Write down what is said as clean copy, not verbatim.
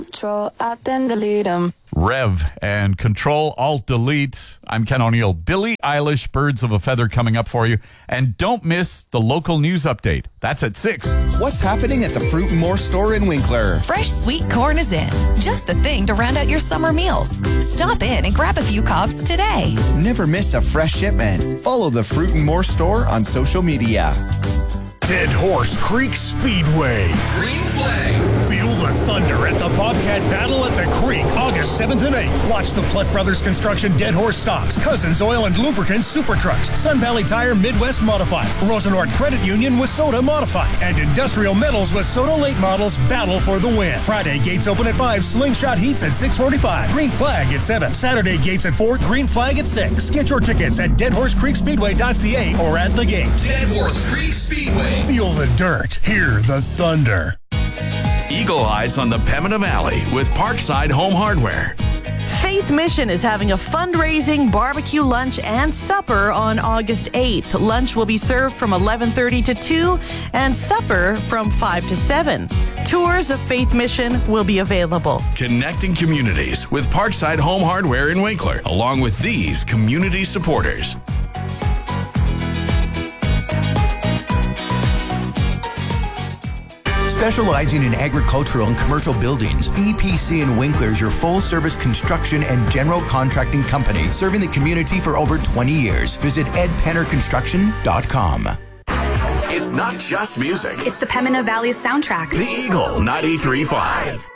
Control, then delete them. Rev and Control-Alt-Delete. I'm Ken O'Neill. Billie Eilish, Birds of a Feather coming up for you. And don't miss the local news update. That's at 6. What's happening at the Fruit and More store in Winkler? Fresh sweet corn is in. Just the thing to round out your summer meals. Stop in and grab a few cobs today. Never miss a fresh shipment. Follow the Fruit and More store on social media. Dead Horse Creek Speedway. Green flag. Feel the thunder at the Bobcat Battle at the Creek, August 7th and 8th. Watch the Plett Brothers Construction Dead Horse Stocks, Cousins Oil and Lubricants Super Trucks, Sun Valley Tire Midwest Modifieds, Rosenort Credit Union with Soda Modifieds, and Industrial Metals with Soda Late Models battle for the win. Friday, gates open at 5, Slingshot Heats at 6:45, Green Flag at 7. Saturday, gates at 4, Green Flag at 6. Get your tickets at deadhorsecreekspeedway.ca or at the gate. Dead Horse Creek Speedway. Feel the dirt. Hear the thunder. Eagle Eyes on the Pembina Valley with Parkside Home Hardware. Faith Mission is having a fundraising barbecue lunch and supper on August 8th. Lunch will be served from 11:30 to 2 and supper from 5 to 7. Tours of Faith Mission will be available. Connecting communities with Parkside Home Hardware in Winkler, along with these community supporters. Specializing in agricultural and commercial buildings, EPC in Winkler is your full-service construction and general contracting company, serving the community for over 20 years. Visit edpennerconstruction.com. It's not just music. It's the Pembina Valley soundtrack. The Eagle 93.5.